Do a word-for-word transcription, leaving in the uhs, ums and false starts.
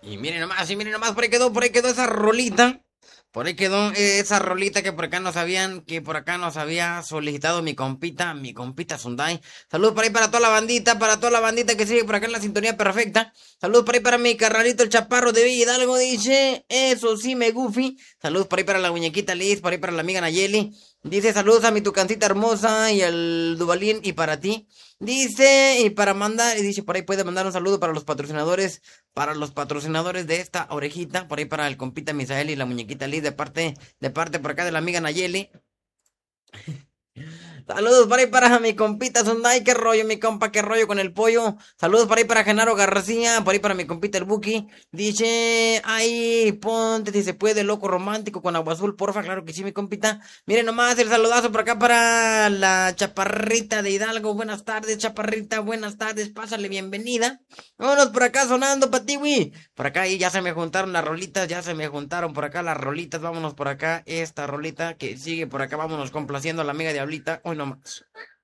Y miren nomás, y miren nomás, por ahí quedó, por ahí quedó esa rolita. Por ahí quedó eh, esa rolita que por acá nos habían, que por acá nos había solicitado mi compita, mi compita Sundai. Saludos por ahí para toda la bandita, para toda la bandita que sigue por acá en la sintonía perfecta. Saludos por ahí para mi carnalito el chaparro de Villa Hidalgo, dice, eso sí me goofy. Saludos por ahí para la muñequita Liz, por ahí para la amiga Nayeli. Dice, saludos a mi tucancita hermosa y al Dubalín y para ti. Dice, y para mandar, y dice, por ahí puede mandar un saludo para los patrocinadores, para los patrocinadores de esta orejita, por ahí para el compita Misael y la muñequita Liz, de parte, de parte por acá de la amiga Nayeli. Saludos por ahí para mi compita Sundai, qué rollo, mi compa, qué rollo con el pollo. Saludos por ahí para Genaro García, por ahí para mi compita el Buki. Dice, ay, ponte si se puede, loco romántico con agua azul, porfa, claro que sí, mi compita. Miren nomás el saludazo por acá para la chaparrita de Hidalgo. Buenas tardes, chaparrita, buenas tardes, pásale, bienvenida. Vámonos por acá sonando, patiwi. Por acá y ya se me juntaron las rolitas, ya se me juntaron por acá las rolitas. Vámonos por acá, esta rolita que sigue por acá, vámonos complaciendo a la amiga Diablita. Hoy nomás.